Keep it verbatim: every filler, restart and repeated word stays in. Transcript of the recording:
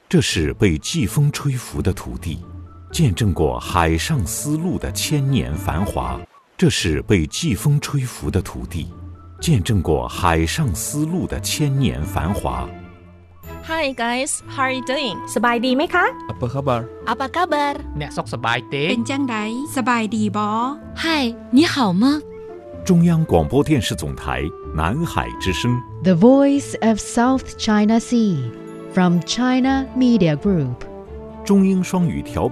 这是被季风吹拂的土地，见证过海上丝路的千年繁华。这是被季风吹拂的土地，见证过海上丝路的千年繁华。 Hi guys, how are you doing? สบายดีไหมคะ Apa khabar? Apa kabar? អ្នកសុខសប្បាយទេเป็นจังไดสบายดีบ่嗨，你好吗？ 中央广播电视总台南海之声 The Voice of South China Sea from China Media Group 中英双语调